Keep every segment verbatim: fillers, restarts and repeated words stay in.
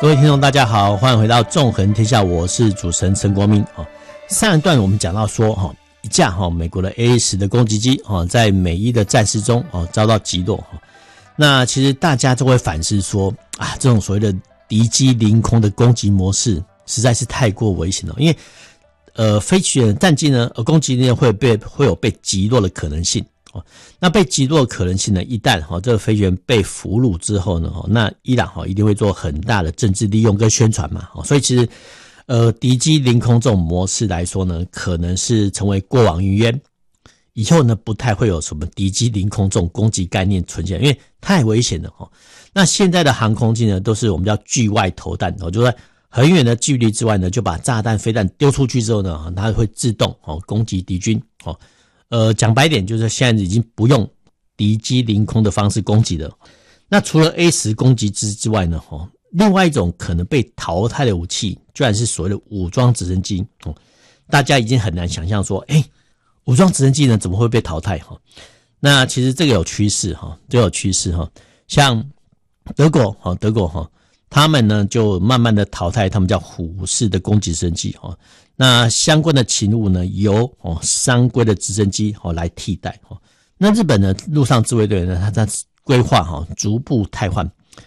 各位听众大家好，欢迎回到纵横天下，我是主持人陈国民。上一段我们讲到说一架美国的 A 十 的攻击机在美伊的战事中遭到击落。那其实大家就会反思说啊，这种所谓的敌机凌空的攻击模式实在是太过危险了，因为呃飞行员战机呢攻击呢会被会有被击落的可能性。那被击落的可能性呢，一旦这个飞行员被俘虏之后呢，那伊朗一定会做很大的政治利用跟宣传嘛，所以其实呃敌机凌空这种模式来说呢，可能是成为过往云烟，以后呢不太会有什么敌机凌空这种攻击概念存在，因为太危险了。那现在的航空机呢，都是我们叫距外投弹，就在很远的距离之外呢，就把炸弹飞弹丢出去之后呢，它会自动攻击敌军。呃，讲白点就是现在已经不用敌机凌空的方式攻击了。那除了 A 十 攻击之之外呢，另外一种可能被淘汰的武器，居然是所谓的武装直升机。大家已经很难想象说，诶，武装直升机呢怎么会被淘汰？那其实这个有趋势，这个有趋势。像德国，德国他们呢就慢慢的淘汰他们叫虎式的攻击直升机。那相关的勤务呢，由哦商规的直升机哦来替代。哦，那日本的陆上自卫队呢，它在规划哈逐步汰换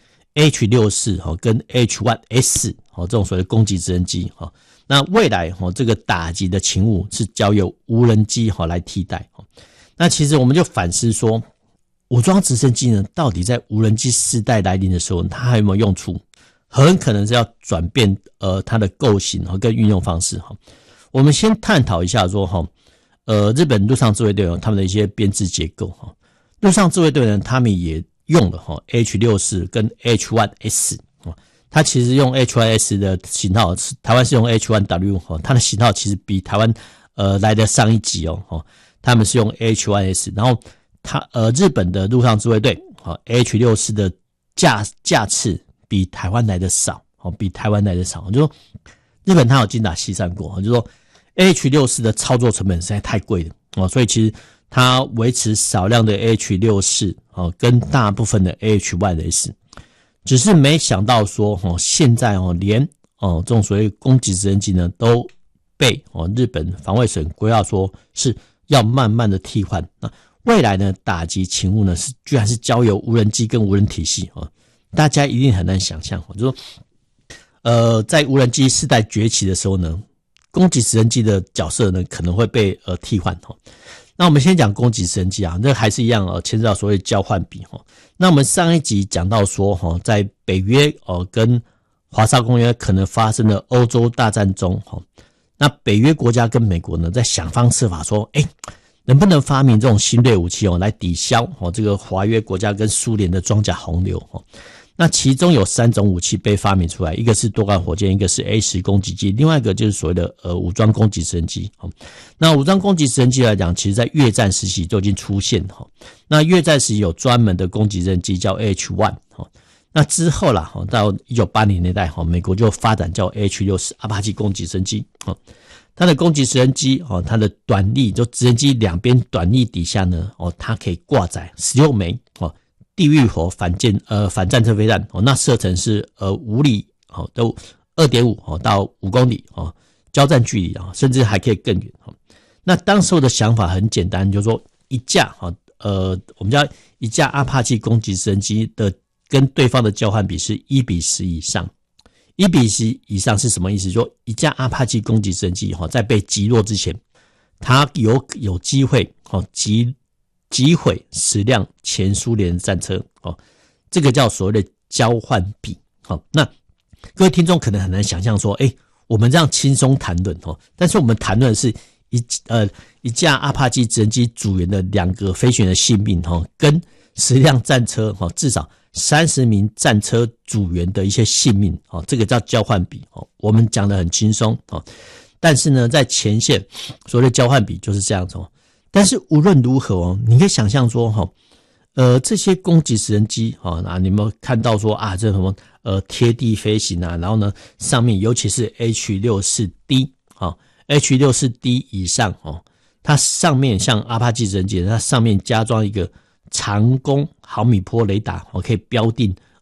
H 六十四 哦跟 H 一 S 哦这种所谓的攻击直升机。哦，那未来哦这个打击的勤务是交由无人机哦来替代。哦，那其实我们就反思说，武装直升机呢，到底在无人机世代来临的时候，它还有没有用处？很可能是要转变呃它的构型和跟运用方式哈。我们先探讨一下说哈，呃日本陆上自卫队他们的一些编制结构哈。陆上自卫队呢，他们也用了哈 H 六十四 跟 H 一 S 啊，它其实用 H 一 S 的型号，台湾是用 H 一 W 哈，它的型号其实比台湾呃来的上一级哦哈，他们是用 H 一 S， 然后它呃日本的陆上自卫队哈 H 六十四 的架架次比台湾来的少，比台湾来的少。就说日本它有精打细算过，就说 H 六十四 的操作成本实在太贵了，所以其实它维持少量的 H 六十四 跟大部分的 H 一 S， 只是没想到说现在连这种所谓攻击直升机呢都被日本防卫省规划说是要慢慢的替换。那未来呢打击勤务呢是居然是交由无人机跟无人体系，大家一定很难想象，就说，呃，在无人机世代崛起的时候呢，攻击直升机的角色呢可能会被呃替换哈。那我们先讲攻击直升机啊，这还是一样呃牵涉到所谓交换比哈。那我们上一集讲到说哈，在北约哦跟华沙公约可能发生的欧洲大战中哈，那北约国家跟美国呢在想方设法说，诶，能不能发明这种新锐武器哦，来抵消哦这个华约国家跟苏联的装甲洪流哦。那其中有三种武器被发明出来，一个是多管火箭，一个是 A 十 攻击机，另外一个就是所谓的呃武装攻击直升机。那武装攻击直升机来讲，其实在越战时期就已经出现。那越战时期有专门的攻击直升机叫 H 一， 那之后啦，到一九八零年代美国就发展叫 H 六十 阿帕奇攻击直升机。它的攻击直升机它的短翼，就直升机两边短翼底下呢，它可以挂载十六枚地狱火反舰呃反战车飞弹，哦，那射程是呃五里哦，都 二点五 到五公里哦，交战距离啊，甚至还可以更远。那当时我的想法很简单，就是说一架呃我们叫一架阿帕奇攻击直升机的跟对方的交换比是一比十以上。一比十以上是什么意思？说一架阿帕奇攻击直升机在被击落之前，它有有机会击击毁十辆前苏联战车哦，这个叫所谓的交换比。好，那各位听众可能很难想象说，诶，我们这样轻松谈论哦，但是我们谈论的是一呃一架阿帕奇直升机组员的两个飞行员的性命哦，跟十辆战车哦，至少三十名战车组员的一些性命哦，这个叫交换比哦。我们讲得很轻松哦，但是呢，在前线所谓的交换比就是这样子哦。但是无论如何哦，你可以想象说哈，呃，这些攻击直升机啊，那你们看到说啊，这什么呃贴地飞行啊，然后呢上面尤其是 H 六十四 D 啊 ，H 六十四 D 以上哦，它上面像阿帕奇直升机，它上面加装一个长弓毫米波雷达，哦，可以标定